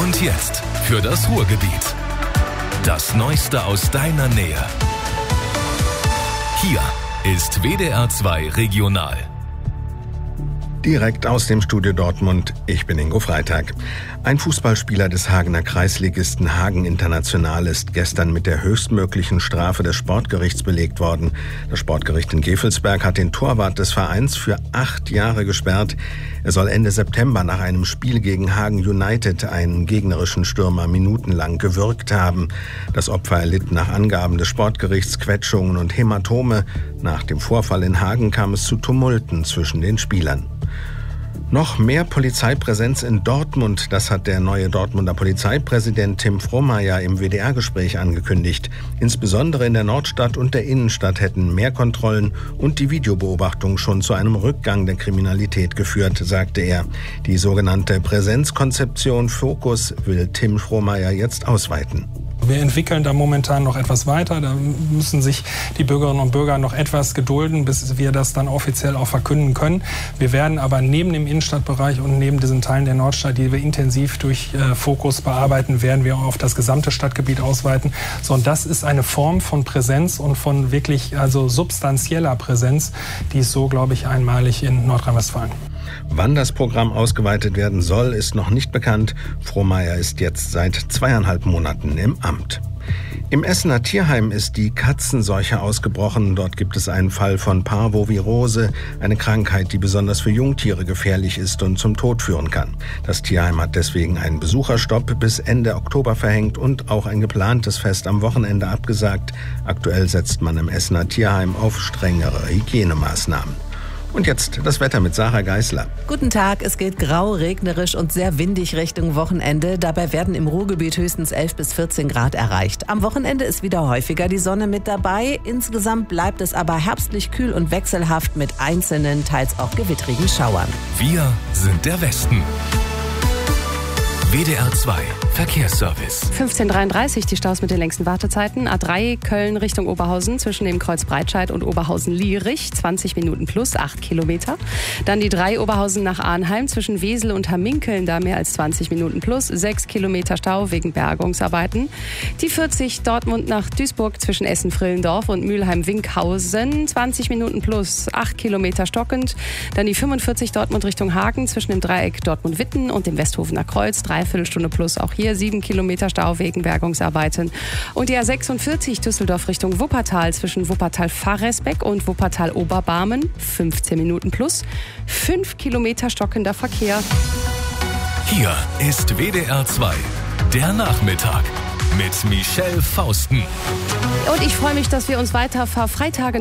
Und jetzt für das Ruhrgebiet. Das Neueste aus deiner Nähe. Hier ist WDR 2 Regional. Direkt aus dem Studio Dortmund, ich bin Ingo Freitag. Ein Fußballspieler des Hagener Kreisligisten Hagen International ist gestern mit der höchstmöglichen Strafe des Sportgerichts belegt worden. Das Sportgericht in Gevelsberg hat den Torwart des Vereins für 8 Jahre gesperrt. Er soll Ende September nach einem Spiel gegen Hagen United einen gegnerischen Stürmer minutenlang gewürgt haben. Das Opfer erlitt nach Angaben des Sportgerichts Quetschungen und Hämatome. Nach dem Vorfall in Hagen kam es zu Tumulten zwischen den Spielern. Noch mehr Polizeipräsenz in Dortmund, das hat der neue Dortmunder Polizeipräsident Tim Frohnmaier im WDR-Gespräch angekündigt. Insbesondere in der Nordstadt und der Innenstadt hätten mehr Kontrollen und die Videobeobachtung schon zu einem Rückgang der Kriminalität geführt, sagte er. Die sogenannte Präsenzkonzeption Fokus will Tim Frohnmaier jetzt ausweiten. Wir entwickeln da momentan noch etwas weiter. Da müssen sich die Bürgerinnen und Bürger noch etwas gedulden, bis wir das dann offiziell auch verkünden können. Wir werden aber neben dem Innenstadtbereich und neben diesen Teilen der Nordstadt, die wir intensiv durch Fokus bearbeiten, werden wir auf das gesamte Stadtgebiet ausweiten. So, und das ist eine Form von Präsenz und von wirklich substanzieller Präsenz, die ist so, glaube ich, einmalig in Nordrhein-Westfalen. Wann das Programm ausgeweitet werden soll, ist noch nicht bekannt. Frohnmaier ist jetzt seit 2,5 Monaten im Amt. Im Essener Tierheim ist die Katzenseuche ausgebrochen. Dort gibt es einen Fall von Parvovirose, eine Krankheit, die besonders für Jungtiere gefährlich ist und zum Tod führen kann. Das Tierheim hat deswegen einen Besucherstopp bis Ende Oktober verhängt und auch ein geplantes Fest am Wochenende abgesagt. Aktuell setzt man im Essener Tierheim auf strengere Hygienemaßnahmen. Und jetzt das Wetter mit Sarah Geisler. Guten Tag, es geht grau, regnerisch und sehr windig Richtung Wochenende. Dabei werden im Ruhrgebiet höchstens 11 bis 14 Grad erreicht. Am Wochenende ist wieder häufiger die Sonne mit dabei. Insgesamt bleibt es aber herbstlich kühl und wechselhaft mit einzelnen, teils auch gewittrigen Schauern. Wir sind der Westen. WDR 2 Verkehrsservice. 15:33 die Staus mit den längsten Wartezeiten. A3 Köln Richtung Oberhausen zwischen dem Kreuz Breitscheid und Oberhausen-Lierich. 20 Minuten plus 8 Kilometer. Dann die 3 Oberhausen nach Arnheim zwischen Wesel und Hamminkeln. Da mehr als 20 Minuten plus 6 Kilometer Stau wegen Bergungsarbeiten. Die 40 Dortmund nach Duisburg zwischen Essen-Frillendorf und Mülheim-Winkhausen. 20 Minuten plus 8 Kilometer stockend. Dann die 45 Dortmund Richtung Hagen zwischen dem Dreieck Dortmund-Witten und dem Westhofener Kreuz. 3/4 Stunde plus auch hier 7 Kilometer Stau wegen Bergungsarbeiten. Und die A46 Düsseldorf Richtung Wuppertal zwischen Wuppertal-Faresbeck und Wuppertal-Oberbarmen. 15 Minuten plus 5 Kilometer stockender Verkehr. Hier ist WDR 2, der Nachmittag mit Michelle Fausten. Und ich freue mich, dass wir uns weiter Freitag